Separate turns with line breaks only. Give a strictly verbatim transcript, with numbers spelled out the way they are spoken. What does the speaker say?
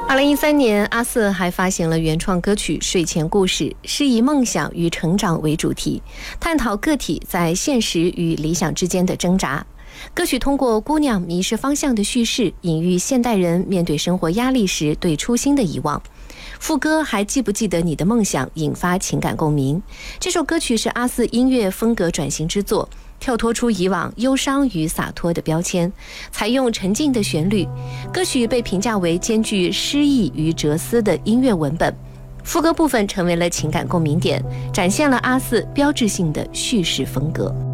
二零一三年，阿瑟还发行了原创歌曲《睡前故事》，是以梦想与成长为主题，探讨个体在现实与理想之间的挣扎。歌曲通过姑娘迷失方向的叙事，隐喻现代人面对生活压力时对初心的遗忘。副歌还记不记得你的梦想，引发情感共鸣。这首歌曲是阿瑟音乐风格转型之作，跳脱出以往忧伤与洒脱的标签，采用沉静的旋律。歌曲被评价为兼具诗意与哲思的音乐文本。副歌部分成为了情感共鸣点，展现了阿瑟标志性的叙事风格。